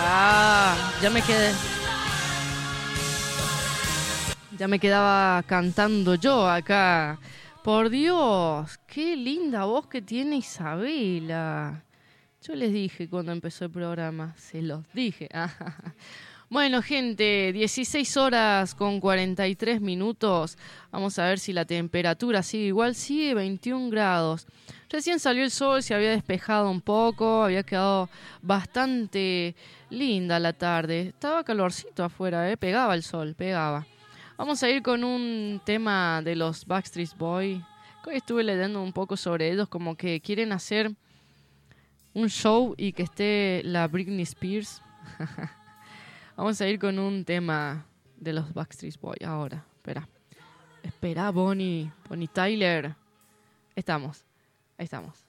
Ya me quedaba cantando yo acá. Por Dios, qué linda voz que tiene Isabela. Yo les dije cuando empezó el programa, se los dije. Bueno, gente, 16 horas con 43 minutos. Vamos a ver si la temperatura sigue igual. Sigue 21 grados. Recién salió el sol, se había despejado un poco, había quedado bastante linda la tarde. Estaba calorcito afuera, pegaba el sol, pegaba. Vamos a ir con un tema de los Backstreet Boys. Hoy estuve leyendo un poco sobre ellos, como que quieren hacer un show y que esté la Britney Spears. Vamos a ir con un tema de los Backstreet Boys ahora. Espera, Bonnie Tyler. Ahí estamos.